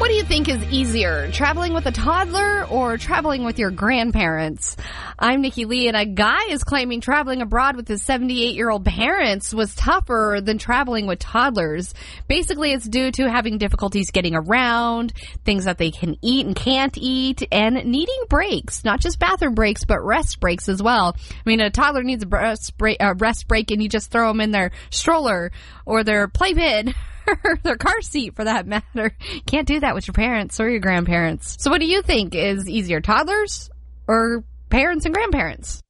do you think is easier, traveling with a toddler or traveling with your grandparents? I'm Nikki Lee, and a guy is claiming traveling abroad with his 78-year-old parents was tougher than traveling with toddlers. Basically, it's due to having difficulties getting around, things that they can eat and can't eat, and needing breaks. Not just bathroom breaks, but rest breaks as well. I mean, a toddler needs a rest break, and you just throw them in their stroller or their playpen. Their car seat, for that matter. Can't do that with your parents or your grandparents. So what do you think is easier, toddlers or parents and grandparents?